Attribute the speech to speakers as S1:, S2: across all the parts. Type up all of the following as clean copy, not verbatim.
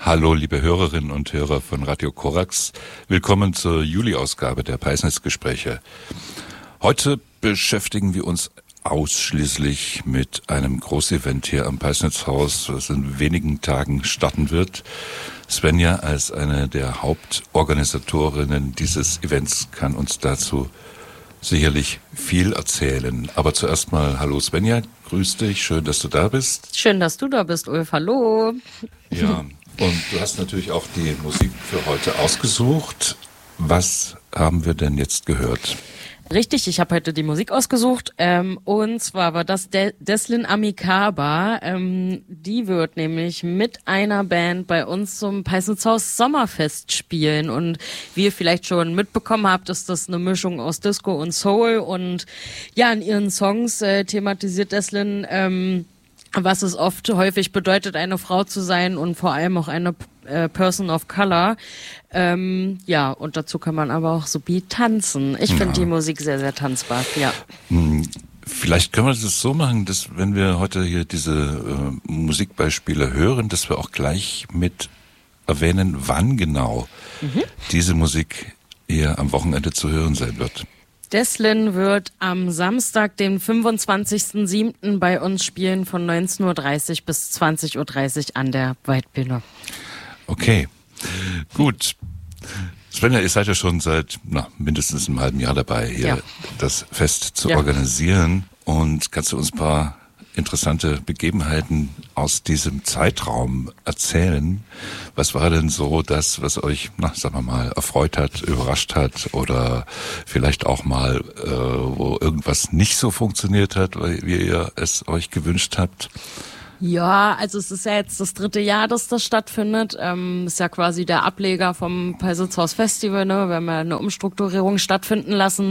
S1: Hallo, liebe Hörerinnen und Hörer von Radio Korax. Willkommen zur Juli-Ausgabe der Peisnitz-Gespräche. Heute beschäftigen wir uns ausschließlich mit einem Großevent hier am Peisnitzhaus, das in wenigen Tagen starten wird. Svenja als eine der Hauptorganisatorinnen dieses Events kann uns dazu sicherlich viel erzählen. Aber zuerst mal hallo Svenja, grüß dich, schön, dass du da bist.
S2: Schön, dass du da bist, Ulf, hallo.
S1: Ja, und du hast natürlich auch die Musik für heute ausgesucht. Was haben wir denn jetzt gehört?
S2: Richtig, ich habe heute die Musik ausgesucht und zwar war das Deslin Amikaba. Die wird nämlich mit einer Band bei uns zum Peisnitzhaus Sommerfest spielen und wie ihr vielleicht schon mitbekommen habt, ist das eine Mischung aus Disco und Soul und ja, in ihren Songs thematisiert Deslin was es häufig bedeutet, eine Frau zu sein und vor allem auch eine Person of Color. Ja, und dazu kann man aber auch so wie tanzen. Ich finde die Musik sehr, sehr tanzbar, ja.
S1: Vielleicht können wir das so machen, dass wenn wir heute hier diese Musikbeispiele hören, dass wir auch gleich mit erwähnen, wann genau diese Musik hier am Wochenende zu hören sein wird.
S2: Deslin wird am Samstag, den 25.07. bei uns spielen von 19.30 Uhr bis 20.30 Uhr an der Waldbühne.
S1: Okay, gut. Svenja, ihr seid ja schon seit mindestens einem halben Jahr dabei, hier das Fest zu organisieren. Und kannst du uns ein paar interessante Begebenheiten aus diesem Zeitraum erzählen? Was war denn so das, was euch, sagen wir mal, erfreut hat, überrascht hat oder vielleicht auch mal, wo irgendwas nicht so funktioniert hat, wie ihr es euch gewünscht habt?
S2: Ja, also es ist ja jetzt das 3. Jahr, dass das stattfindet. Ist ja quasi der Ableger vom Peisnitzhaus Festival, ne? Wir haben ja eine Umstrukturierung stattfinden lassen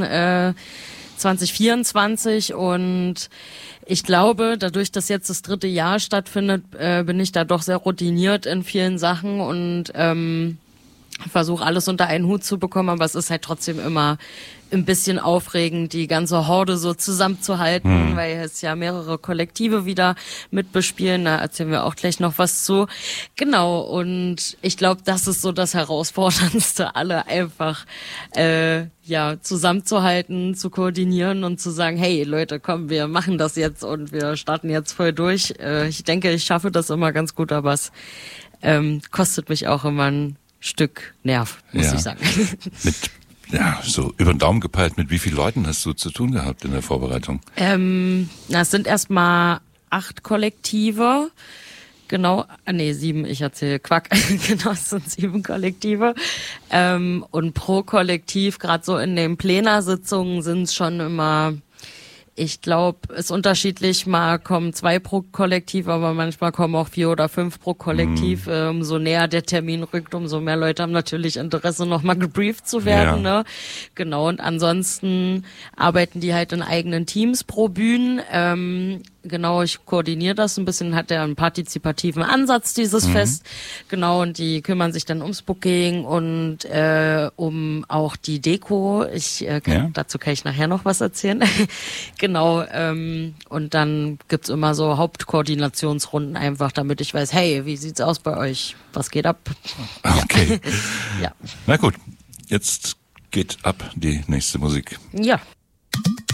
S2: 2024 und ich glaube, dadurch, dass jetzt das 3. Jahr stattfindet, bin ich da doch sehr routiniert in vielen Sachen und versuche alles unter einen Hut zu bekommen, aber es ist halt trotzdem immer ein bisschen aufregend, die ganze Horde so zusammenzuhalten, weil es ja mehrere Kollektive wieder mitbespielen, da erzählen wir auch gleich noch was zu. Genau, und ich glaube, das ist so das Herausforderndste, alle einfach zusammenzuhalten, zu koordinieren und zu sagen, hey Leute, komm, wir machen das jetzt und wir starten jetzt voll durch. Ich denke, ich schaffe das immer ganz gut, aber es kostet mich auch immer ein Stück Nerv, muss ich sagen.
S1: So über den Daumen gepeilt, mit wie vielen Leuten hast du zu tun gehabt in der Vorbereitung?
S2: Es sind erstmal 8 Kollektive. Genau, 7, ich erzähle Quack. Genau, es sind 7 Kollektive. Und pro Kollektiv, gerade so in den Plenarsitzungen, sind es schon immer, ich glaube, ist unterschiedlich, mal kommen 2 pro Kollektiv, aber manchmal kommen auch 4 oder 5 pro Kollektiv. Umso näher der Termin rückt, umso mehr Leute haben natürlich Interesse, nochmal gebrieft zu werden. Ne? Genau, und ansonsten arbeiten die halt in eigenen Teams pro Bühnen. Genau, ich koordiniere das ein bisschen, hat ja einen partizipativen Ansatz, dieses Fest. Genau, und die kümmern sich dann ums Booking und um auch die Deko. Dazu kann ich nachher noch was erzählen. Genau, und dann gibt's immer so Hauptkoordinationsrunden einfach, damit ich weiß, hey, wie sieht's aus bei euch? Was geht ab?
S1: Okay.
S2: Ja.
S1: Na gut, jetzt geht ab die nächste Musik.
S2: Ja.